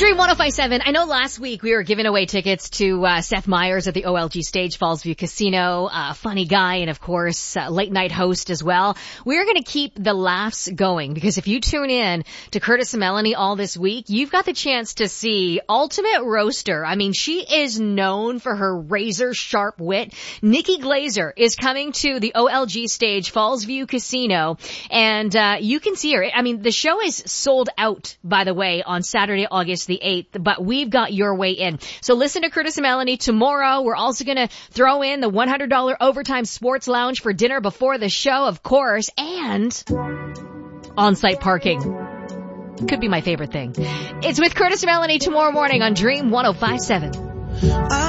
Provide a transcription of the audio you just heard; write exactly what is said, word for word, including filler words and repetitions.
Dream one oh five point seven. I know last week we were giving away tickets to uh, Seth Meyers at the O L G Stage, Fallsview Casino. Uh, funny guy and, of course, uh, late night host as well. We're going to keep the laughs going because if you tune in to Curtis and Melanie all this week, you've got the chance to see Ultimate Roaster. I mean, she is known for her razor-sharp wit. Nikki Glazer is coming to the O L G Stage, Fallsview Casino, and uh, you can see her. I mean, the show is sold out, by the way, on Saturday, August the eighth, but we've got your way in. So listen to Curtis and Melanie tomorrow. We're also going to throw in the one hundred dollars Overtime Sports Lounge for dinner before the show, of course, and on-site parking. Could be my favorite thing. It's with Curtis and Melanie tomorrow morning on Dream one oh five point seven.